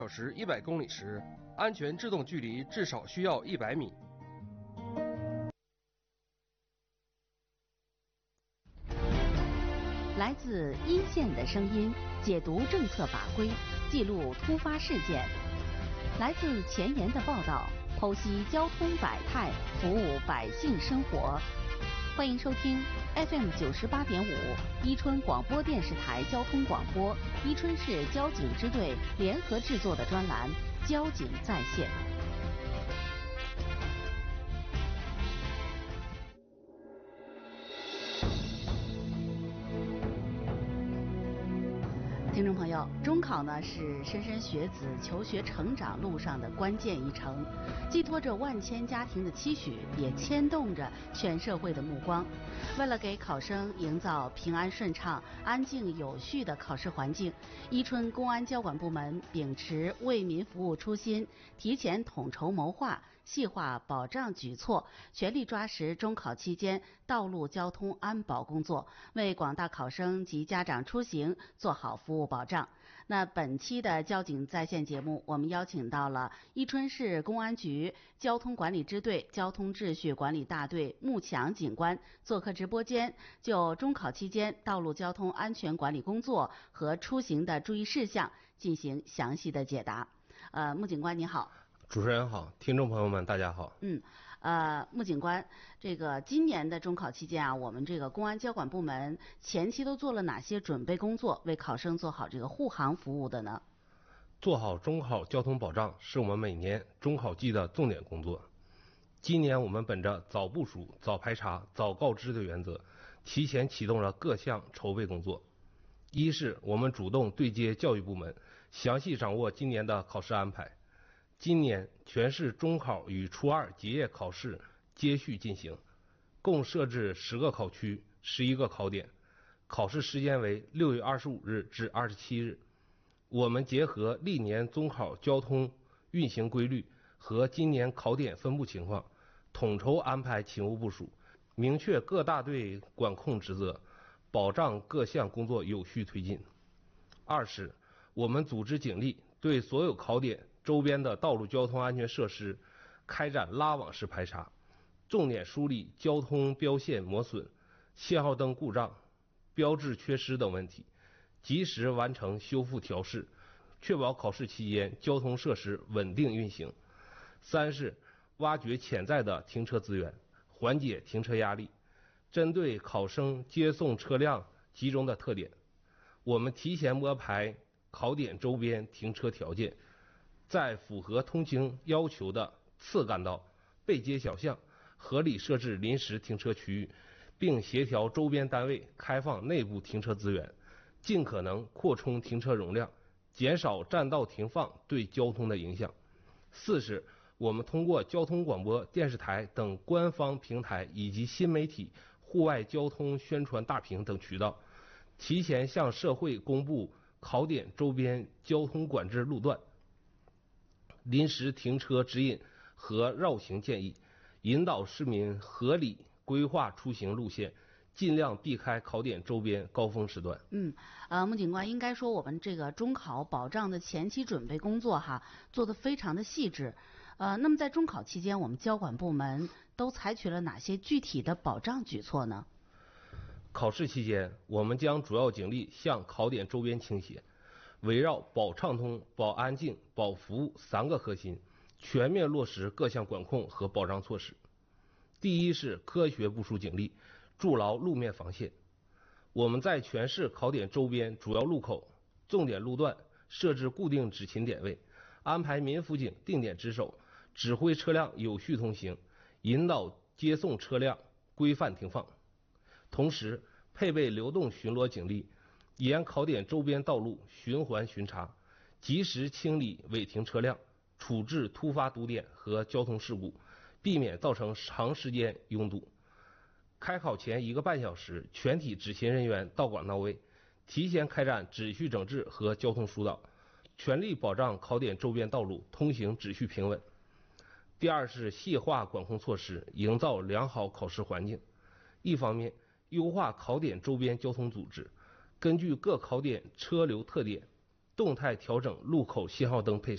小时100公里时，安全制动距离至少需要100米。 来自一线的声音，解读政策法规，记录突发事件；来自前沿的报道，剖析交通百态，服务百姓生活。欢迎收听 FM 98.5伊春广播电视台交通广播，伊春市交警支队联合制作的专栏《交警在线》。听众朋友，中考呢是莘莘学子求学成长路上的关键一程，寄托着万千家庭的期许，也牵动着全社会的目光。为了给考生营造平安顺畅、安静有序的考试环境，伊春公安交管部门秉持为民服务初心，提前统筹谋划，细化保障举措，全力抓实中考期间道路交通安保工作，为广大考生及家长出行做好服务保障。那本期的交警在线节目，我们邀请到了伊春市公安局交通管理支队交通秩序管理大队穆强警官做客直播间，就中考期间道路交通安全管理工作和出行的注意事项进行详细的解答。穆警官你好。 主持人好，听众朋友们大家好。 穆警官，这个今年的中考期间啊，我们这个公安交管部门前期都做了哪些准备工作，为考生做好这个护航服务的呢？ 做好中考交通保障是我们每年中考季的重点工作。今年我们本着早部署、早排查、早告知的原则，提前启动了各项筹备工作。一是我们主动对接教育部门，详细掌握今年的考试安排。今年全市中考与初二结业考试接续进行，共设置10个考区、11个考点，考试时间为6月25日至27日。我们结合历年中考交通运行规律和今年考点分布情况，统筹安排勤务部署，明确各大队管控职责，保障各项工作有序推进。二是我们组织警力对所有考点周边的道路交通安全设施开展拉网式排查，重点梳理交通标线磨损、信号灯故障、标志缺失等问题，及时完成修复调试，确保考试期间交通设施稳定运行。三是挖掘潜在的停车资源，缓解停车压力。针对考生接送车辆集中的特点，我们提前摸排考点周边停车条件，在符合通行要求的次干道、背街小巷合理设置临时停车区域，并协调周边单位开放内部停车资源，尽可能扩充停车容量，减少占道停放对交通的影响。四是我们通过交通广播电视台等官方平台以及新媒体、户外交通宣传大屏等渠道，提前向社会公布考点周边交通管制路段、临时停车指引和绕行建议，引导市民合理规划出行路线，尽量避开考点周边高峰时段。 穆警官，应该说我们这个中考保障的前期准备工作做得非常的细致。那么在中考期间，我们交管部门都采取了哪些具体的保障举措呢？ 考试期间，我们将主要警力向考点周边倾斜，围绕保畅通、保安静、保服务3个核心，全面落实各项管控和保障措施。第一是科学部署警力，筑牢路面防线。我们在全市考点周边主要路口、重点路段设置固定执勤点位，安排民辅警定点值守，指挥车辆有序通行，引导接送车辆规范停放。同时配备流动巡逻警力，沿考点周边道路循环巡查，及时清理违停车辆，处置突发堵点和交通事故，避免造成长时间拥堵。开考前1个半小时，全体执勤人员到岗到位，提前开展秩序整治和交通疏导，全力保障考点周边道路通行秩序平稳。第二是细化管控措施，营造良好考试环境。一方面，优化考点周边交通组织，根据各考点车流特点，动态调整路口信号灯配